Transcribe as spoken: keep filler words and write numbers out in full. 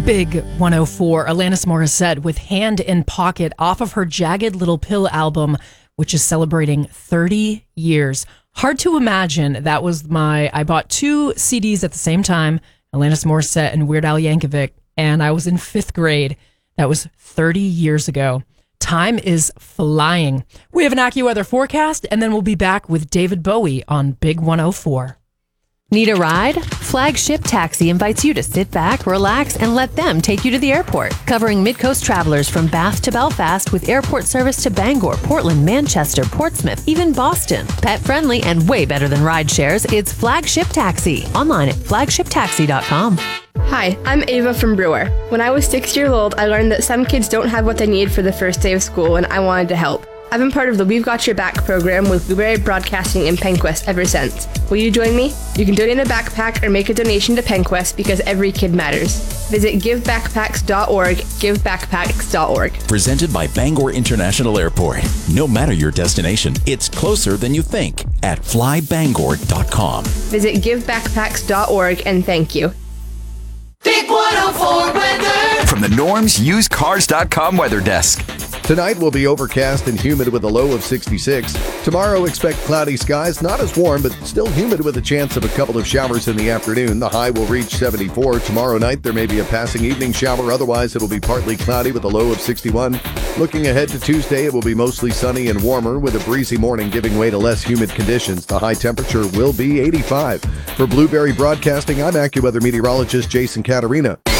Big one oh four, Alanis Morissette with Hand in Pocket off of her Jagged Little Pill album, which is celebrating thirty years. Hard to imagine that was my, I bought two C Ds at the same time, Alanis Morissette and Weird Al Yankovic, and I was in fifth grade. That was thirty years ago. Time is flying. We have an AccuWeather forecast, and then we'll be back with David Bowie on Big one oh four. Need a ride? Flagship Taxi invites you to sit back, relax, and let them take you to the airport. Covering Mid-Coast travelers from Bath to Belfast with airport service to Bangor, Portland, Manchester, Portsmouth, even Boston. Pet friendly and way better than ride shares, it's Flagship Taxi. Online at flagship taxi dot com. Hi, I'm Ava from Brewer. When I was six years old, I learned that some kids don't have what they need for the first day of school, and I wanted to help. I've been part of the We've Got Your Back program with Blueberry Broadcasting in Penquest ever since. Will you join me? You can donate a backpack or make a donation to Penquest because every kid matters. Visit give backpacks dot org, give backpacks dot org. Presented by Bangor International Airport. No matter your destination, it's closer than you think at fly bangor dot com. Visit give backpacks dot org and thank you. Big one oh four weather. From the Norms Used Cars dot com weather desk. Tonight will be overcast and humid with a low of sixty-six. Tomorrow, expect cloudy skies, not as warm, but still humid with a chance of a couple of showers in the afternoon. The high will reach seventy-four. Tomorrow night, there may be a passing evening shower. Otherwise, it'll be partly cloudy with a low of sixty-one. Looking ahead to Tuesday, it will be mostly sunny and warmer with a breezy morning giving way to less humid conditions. The high temperature will be eighty-five. For Blueberry Broadcasting, I'm AccuWeather meteorologist Jason Caterina.